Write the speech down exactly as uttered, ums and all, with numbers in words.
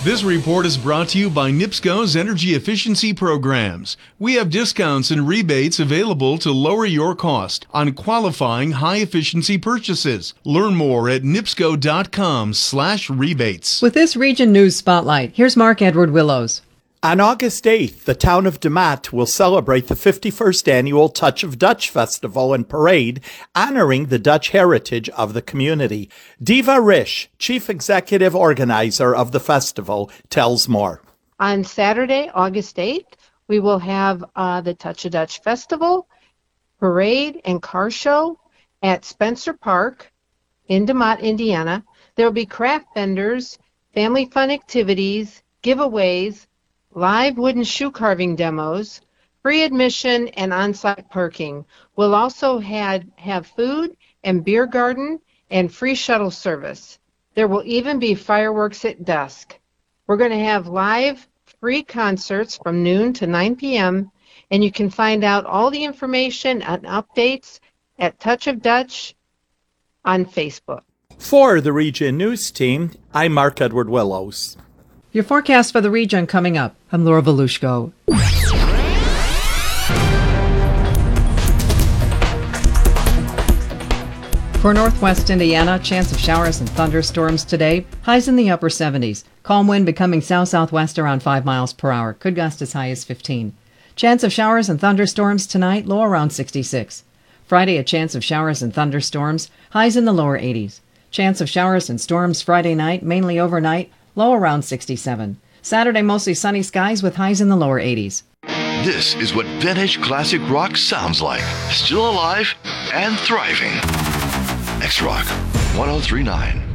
This report is brought to you by NIPSCO's Energy Efficiency Programs. We have discounts and rebates available to lower your cost on qualifying high-efficiency purchases. Learn more at nipsco.com slash rebates. With this Region News Spotlight, here's Mark Edward Willows. On August eighth, the town of DeMotte will celebrate the fifty-first annual Touch of Dutch Festival and Parade, honoring the Dutch heritage of the community. Diva Risch, Chief Executive Organizer of the festival, tells more. On Saturday, August eighth, we will have uh, the Touch of Dutch Festival, Parade, and Car Show at Spencer Park in DeMotte, Indiana. There will be craft vendors, family fun activities, giveaways, live wooden shoe carving demos, free admission, and on-site parking. We'll also had, have food and beer garden and free shuttle service. There will even be fireworks at dusk. We're going to have live free concerts from noon to nine p.m., and you can find out all the information and updates at Touch of Dutch on Facebook. For the Region News Team, I'm Mark Edward Willows. Your forecast for the region coming up. I'm Laura Volushko. For northwest Indiana, chance of showers and thunderstorms today. Highs in the upper seventies. Calm wind becoming south-southwest around five miles per hour. Could gust as high as fifteen. Chance of showers and thunderstorms tonight, low around sixty-six. Friday, a chance of showers and thunderstorms. Highs in the lower eighties. Chance of showers and storms Friday night, mainly overnight. Low around sixty-seven. Saturday, mostly sunny skies with highs in the lower eighties. This is what vintage classic rock sounds like. Still alive and thriving. X-Rock one oh three point nine.